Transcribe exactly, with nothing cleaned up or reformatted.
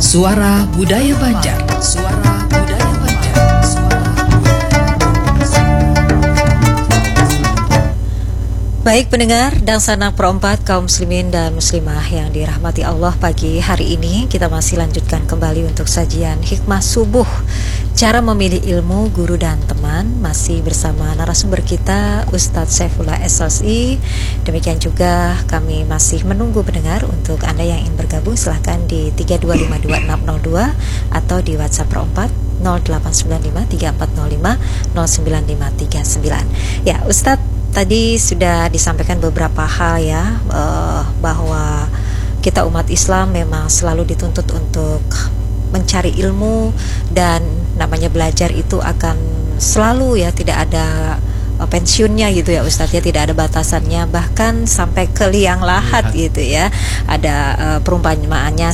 Suara Budaya Banjar. Suara Budaya Banjar. Suara Baik pendengar dan sanak perempat kaum muslimin dan muslimah yang dirahmati Allah, pagi hari ini kita masih lanjutkan kembali untuk sajian Hikmah Subuh, cara memilih ilmu, guru dan teman, masih bersama narasumber kita Ustadz Saifullah S L I. Demikian juga kami masih menunggu pendengar. Untuk Anda yang ingin bergabung silahkan di tiga dua lima dua enam nol dua atau di WhatsApp perempat nol delapan sembilan lima tiga empat nol lima nol sembilan lima tiga sembilan. Ya Ustadz, tadi sudah disampaikan beberapa hal ya, uh, bahwa kita umat Islam memang selalu dituntut untuk mencari ilmu, dan namanya belajar itu akan selalu ya, tidak ada uh, pensiunnya gitu ya Ustadz ya, tidak ada batasannya, bahkan sampai ke liang lahat gitu ya. Ada uh, perumpamaannya